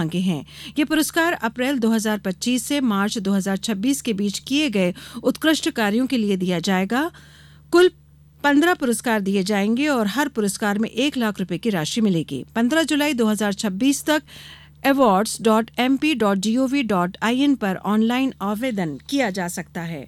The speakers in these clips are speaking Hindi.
मांगे हैं। ये पुरस्कार अप्रैल 2025 से मार्च 2026 के बीच किए गए उत्कृष्ट कार्यों के लिए दिया जाएगा। कुल 15 पुरस्कार दिए जाएंगे और हर पुरस्कार में 1 लाख रुपए की राशि मिलेगी। 15 जुलाई 2026 तक awards.mp.gov.in पर ऑनलाइन आवेदन किया जा सकता है।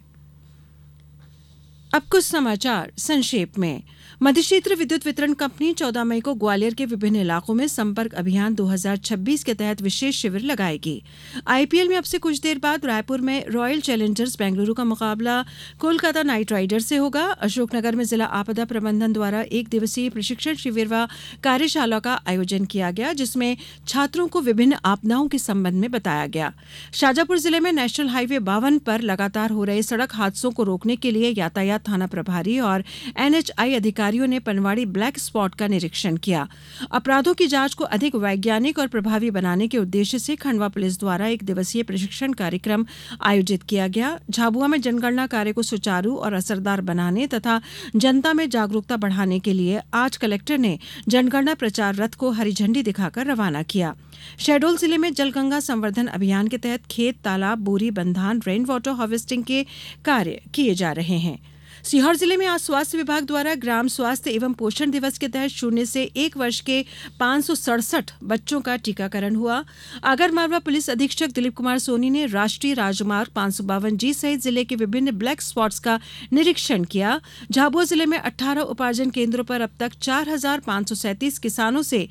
अब कुछ समाचार संक्षेप में। मध्य क्षेत्र विद्युत वितरण कंपनी 14 मई को ग्वालियर के विभिन्न इलाकों में संपर्क अभियान 2026 के तहत विशेष शिविर लगाएगी। आईपीएल में अब से कुछ देर बाद रायपुर में रॉयल चैलेंजर्स बेंगलुरु का मुकाबला कोलकाता नाइट राइडर्स से होगा। अशोकनगर में जिला आपदा प्रबंधन द्वारा 1 दिवसीय प्रशिक्षण शिविर व कार्यशाला का आयोजन किया गया, जिसमें छात्रों को विभिन्न आपदाओं के संबंध में बताया गया। शाजापुर जिले में नेशनल हाईवे 52 पर लगातार हो रहे सड़क हादसों को रोकने के लिए यातायात थाना प्रभारी और एनएचआई अधिकारियों ने पनवाड़ी ब्लैक स्पॉट का निरीक्षण किया। अपराधों की जांच को अधिक वैज्ञानिक और प्रभावी बनाने के उद्देश्य से खंडवा पुलिस द्वारा 1 दिवसीय प्रशिक्षण कार्यक्रम आयोजित किया गया। झाबुआ में जनगणना कार्य को सुचारू और असरदार बनाने तथा जनता में जागरूकता बढ़ाने के लिए आज कलेक्टर ने जनगणना प्रचार रथ को हरी झंडी दिखाकर रवाना किया। शहडोल जिले में जलगंगा संवर्धन अभियान के तहत खेत, तालाब, बोरी बंधान, रेन वाटर हार्वेस्टिंग के कार्य किए जा रहे हैं। सीहोर जिले में आज स्वास्थ्य विभाग द्वारा ग्राम स्वास्थ्य एवं पोषण दिवस के तहत 0 से 1 वर्ष के 567 बच्चों का टीकाकरण हुआ। आगरमालवा पुलिस अधीक्षक दिलीप कुमार सोनी ने राष्ट्रीय राजमार्ग 552G सहित जिले के विभिन्न ब्लैक स्पॉट्स का निरीक्षण किया। झाबुआ जिले में 18 उपार्जन केंद्रों पर अब तक 4,537 किसानों से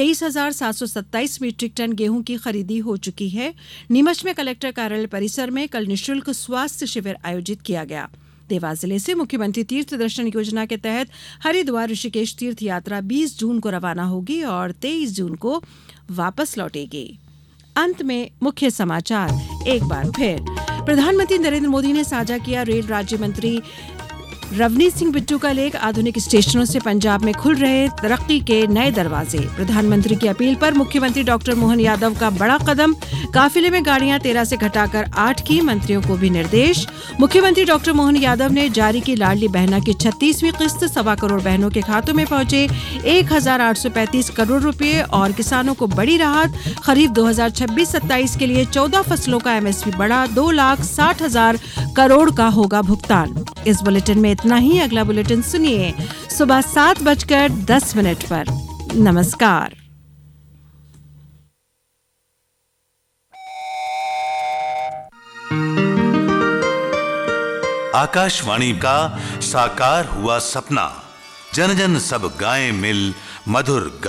23,727 मीट्रिक टन गेहूं की खरीदी हो चुकी है। नीमच में कलेक्टर कार्यालय परिसर में कल निःशुल्क स्वास्थ्य शिविर आयोजित किया गया। देवास जिले से मुख्यमंत्री तीर्थ दर्शन योजना के तहत हरिद्वार ऋषिकेश तीर्थ यात्रा 20 जून को रवाना होगी और 23 जून को वापस लौटेगी। अंत में मुख्य समाचार एक बार फिर। प्रधानमंत्री नरेंद्र मोदी ने साझा किया रेल राज्य मंत्री रवनीत सिंह बिट्टू का लेख, आधुनिक स्टेशनों से पंजाब में खुल रहे तरक्की के नए दरवाजे। प्रधानमंत्री की अपील पर मुख्यमंत्री डॉक्टर मोहन यादव का बड़ा कदम, काफिले में गाड़ियां 13 से घटाकर 8 की, मंत्रियों को भी निर्देश। मुख्यमंत्री डॉक्टर मोहन यादव ने जारी की लाडली बहना की 36वीं किस्त, 1.25 करोड़ बहनों के खातों में पहुंचे 1,835 करोड़ रुपए और किसानों को बड़ी राहत। खरीफ 2026-27 के लिए 14 फसलों का एमएसपी बढ़ा, 2,60,000 करोड़ का होगा भुगतान। इस बुलेटिन में इतना ही। अगला बुलेटिन सुनिए सुबह 7:10 पर। नमस्कार। आकाशवाणी का साकार हुआ सपना, जन जन सब गाएं मिल मधुर